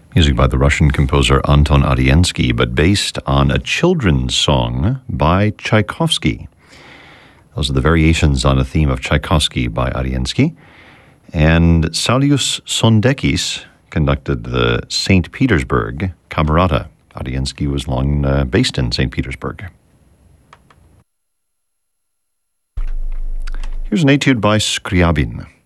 Music by the Russian composer Anton Arensky, but based on a children's song by Tchaikovsky. Those are the variations on a theme of Tchaikovsky by Arensky. And Saulius Sondekis conducted the St. Petersburg Camerata. Arensky was long based in St. Petersburg. Here's an etude by Scriabin.